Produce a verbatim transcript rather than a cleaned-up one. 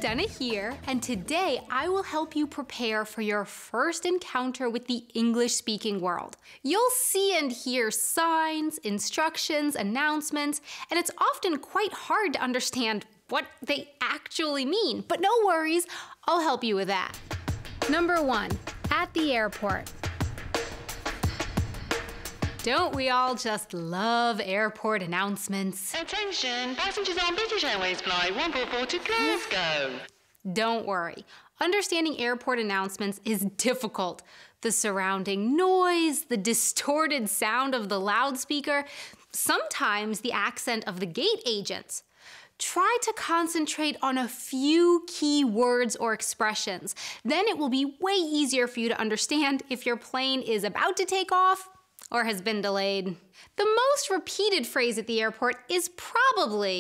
Jenna here, and today I will help you prepare for your first encounter with the English-speaking world. You'll see and hear signs, instructions, announcements, and it's often quite hard to understand what they actually mean. But no worries, I'll help you with that. Number one, at the airport. Don't we all just love airport announcements? Attention, passengers on British Airways flight one four four to Glasgow. Don't worry, understanding airport announcements is difficult. The surrounding noise, the distorted sound of the loudspeaker, sometimes the accent of the gate agents. Try to concentrate on a few key words or expressions. Then it will be way easier for you to understand if your plane is about to take off or has been delayed. The most repeated phrase at the airport is probably